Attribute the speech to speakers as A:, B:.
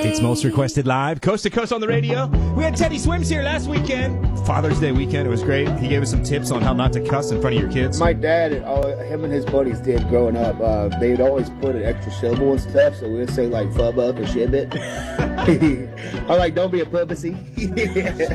A: It's Most Requested Live, coast to coast on the radio. We had Teddy Swims here last weekend, Father's Day weekend. It was great. He gave us some tips on how not to cuss in front of your kids.
B: My dad, him and his buddies did growing up. They'd always put an extra syllable and stuff, so we'd say like fubuck or shit. I'm like, don't be a pussy.